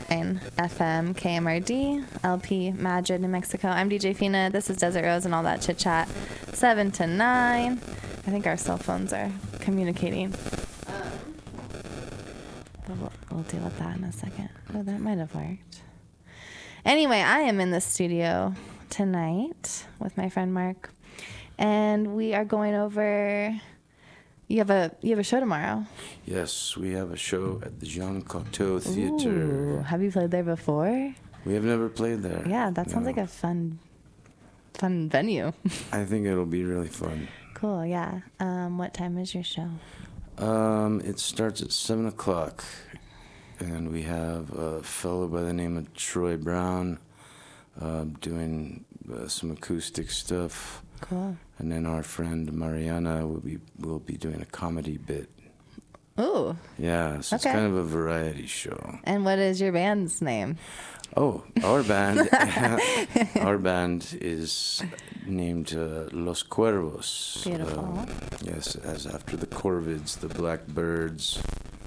FM KMRD, LP Madrid, New Mexico. I'm DJ Fina. This is Desert Rose and all that chit chat. 7 to 9. I think our cell phones are communicating. But we'll deal with that in a second. Oh, that might have worked. Anyway, I am in the studio tonight with my friend Mark, and we are going over. You have a show tomorrow. Yes, we have a show at the Jean Cocteau Theater. Ooh, have you played there before? We have never played there. Yeah, that sounds like a fun venue. I think it'll be really fun. Cool, yeah. What time is your show? It starts at 7 o'clock, and we have a fellow by the name of Troy Brown doing some acoustic stuff. Cool. And then our friend Mariana will be doing a comedy bit. Ooh. Yeah, so it's kind of a variety show. And what is your band's name? Oh, our band is named Los Cuervos. Beautiful. Yes, as after the corvids, the blackbirds,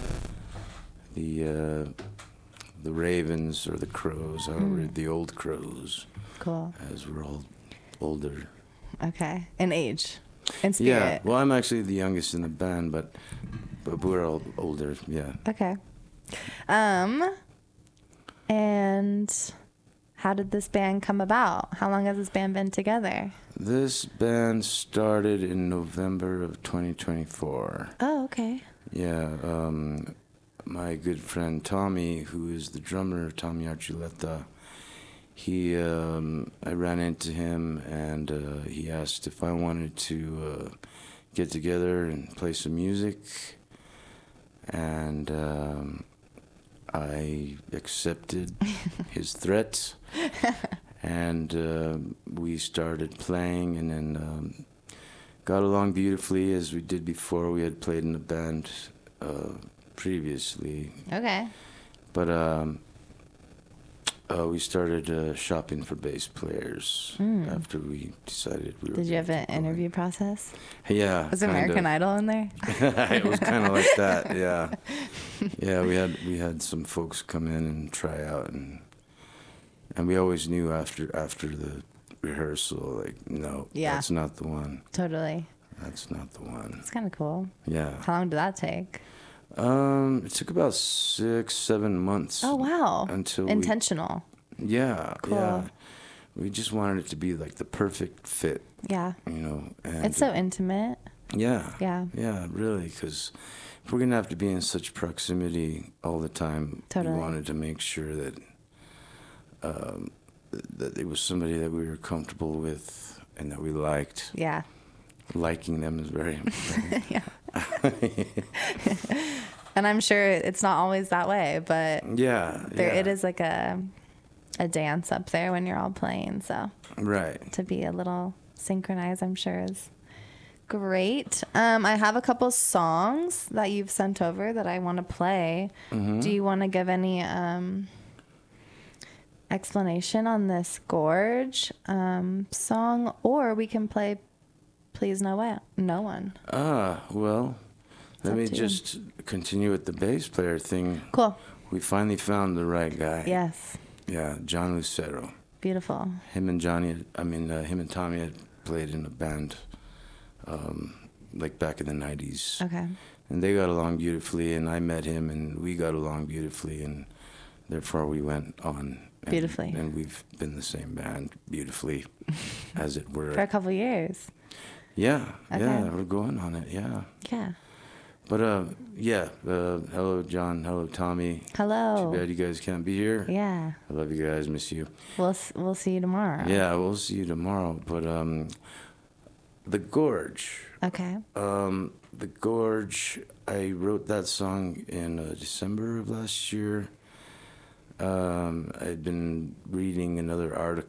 the ravens or the crows, however, the old crows. Cool. As we're all older. Okay. In age. In spirit. Yeah. Well, I'm actually the youngest in the band, but we're all older. Yeah. Okay. And how did this band come about? How long has this band been together? This band started in November of 2024. Oh, okay. Yeah. My good friend Tommy, who is the drummer, Tommy Archuleta, I ran into him, and he asked if I wanted to get together and play some music, and I accepted his threat, and we started playing, and then got along beautifully as we did before. We had played in a band previously. Okay. But we started shopping for bass players after we decided we were. Did you have an interview process? Yeah. Was American Idol in there? It was kind of like that. Yeah. Yeah. We had some folks come in and try out, and we always knew after the rehearsal, like, no, that's not the one. Totally. That's not the one. It's kind of cool. Yeah. How long did that take? It took about 6-7 months. Oh, wow. Until intentional. Yeah. Cool. Yeah. We just wanted it to be like the perfect fit. Yeah. You know. And it's so intimate. Yeah. Yeah. Yeah, really, because if we're going to have to be in such proximity all the time, totally. We wanted to make sure that that it was somebody that we were comfortable with and that we liked. Yeah. Liking them is very important. Yeah. And I'm sure it's not always that way, but it is like a dance up there when you're all playing. So to be a little synchronized, I'm sure is great. I have a couple songs that you've sent over that I want to play. Mm-hmm. Do you want to give any explanation on this Gorge song, or we can play Please No One? Well, let me just continue with the bass player thing. Cool. We finally found the right guy. Yes. Yeah, John Lucero. Beautiful. Him and Tommy had played in a band like back in the 90s. Okay. And they got along beautifully, and I met him, and we got along beautifully, and therefore we went on. Beautifully. And we've been the same band beautifully, as it were. For a couple years. Yeah, we're going on it, yeah. Yeah. But, hello, John. Hello, Tommy. Hello. Too bad you guys can't be here. Yeah. I love you guys. Miss you. We'll see you tomorrow. Yeah, we'll see you tomorrow. But The Gorge. Okay. The Gorge, I wrote that song in December of last year. I'd been reading another